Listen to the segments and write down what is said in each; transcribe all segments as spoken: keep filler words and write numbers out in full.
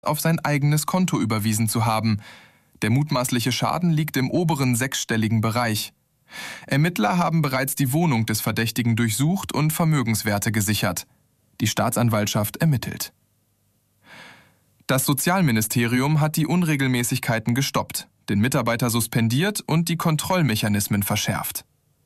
auf sein eigenes Konto überwiesen zu haben. Der mutmaßliche Schaden liegt im oberen sechsstelligen Bereich. Ermittler haben bereits die Wohnung des Verdächtigen durchsucht und Vermögenswerte gesichert. Die Staatsanwaltschaft ermittelt. Das Sozialministerium hat die Unregelmäßigkeiten gestoppt, den Mitarbeiter suspendiert und die Kontrollmechanismen verschärft.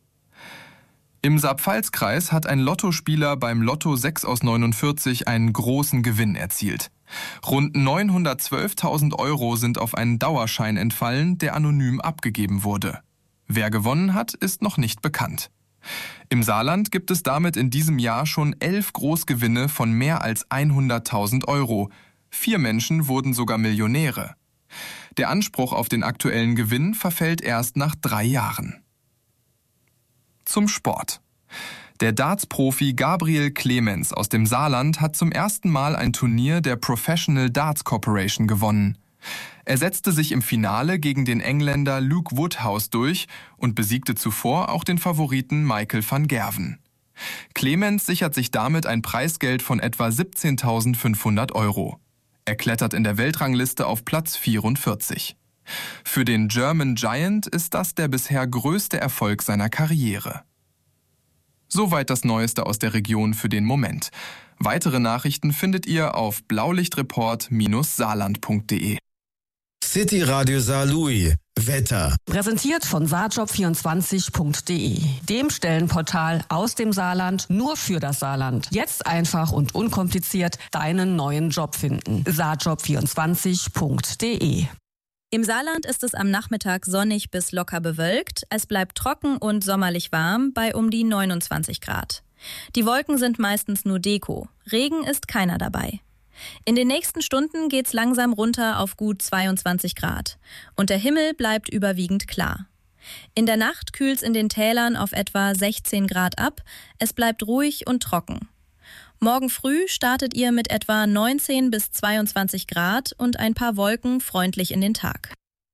Im Saar-Pfalz-Kreis hat ein Lottospieler beim Lotto sechs aus neunundvierzig einen großen Gewinn erzielt. Rund neunhundertzwölftausend Euro sind auf einen Dauerschein entfallen, der anonym abgegeben wurde. Wer gewonnen hat, ist noch nicht bekannt. Im Saarland gibt es damit in diesem Jahr schon elf Großgewinne von mehr als hunderttausend Euro. Vier Menschen wurden sogar Millionäre. Der Anspruch auf den aktuellen Gewinn verfällt erst nach drei Jahren. Zum Sport. Der Darts-Profi Gabriel Clemens aus dem Saarland hat zum ersten Mal ein Turnier der Professional Darts Corporation gewonnen. Er setzte sich im Finale gegen den Engländer Luke Woodhouse durch und besiegte zuvor auch den Favoriten Michael van Gerwen. Clemens sichert sich damit ein Preisgeld von etwa siebzehntausendfünfhundert Euro. Er klettert in der Weltrangliste auf Platz vierundvierzig. Für den German Giant ist das der bisher größte Erfolg seiner Karriere. Soweit das Neueste aus der Region für den Moment. Weitere Nachrichten findet ihr auf blaulichtreport Bindestrich saarland punkt de. City Radio Saarlouis. Wetter. Präsentiert von saarjob vierundzwanzig punkt de, dem Stellenportal aus dem Saarland nur für das Saarland. Jetzt einfach und unkompliziert deinen neuen Job finden. saarjob vierundzwanzig punkt de. Im Saarland ist es am Nachmittag sonnig bis locker bewölkt. Es bleibt trocken und sommerlich warm bei um die neunundzwanzig Grad. Die Wolken sind meistens nur Deko. Regen ist keiner dabei. In den nächsten Stunden geht's langsam runter auf gut zweiundzwanzig Grad. Und der Himmel bleibt überwiegend klar. In der Nacht kühlt's in den Tälern auf etwa sechzehn Grad ab. Es bleibt ruhig und trocken. Morgen früh startet ihr mit etwa neunzehn bis zweiundzwanzig Grad und ein paar Wolken freundlich in den Tag.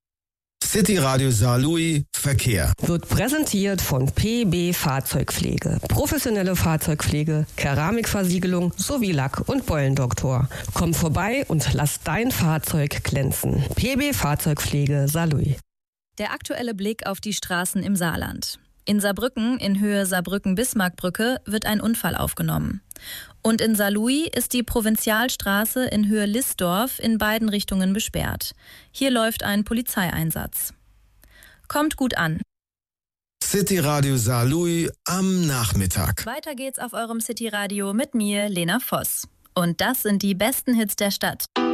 City Radio Saarlouis Verkehr. Wird präsentiert von P B Fahrzeugpflege. Professionelle Fahrzeugpflege, Keramikversiegelung sowie Lack- und Beulendoktor. Komm vorbei und lass dein Fahrzeug glänzen. P B Fahrzeugpflege Saarlouis. Der aktuelle Blick auf die Straßen im Saarland. In Saarbrücken, in Höhe Saarbrücken-Bismarckbrücke, wird ein Unfall aufgenommen. Und in Saarlouis ist die Provinzialstraße in Höhe Listdorf in beiden Richtungen besperrt. Hier läuft ein Polizeieinsatz. Kommt gut an. City Radio Saarlouis am Nachmittag. Weiter geht's auf eurem City Radio mit mir, Lena Voss. Und das sind die besten Hits der Stadt.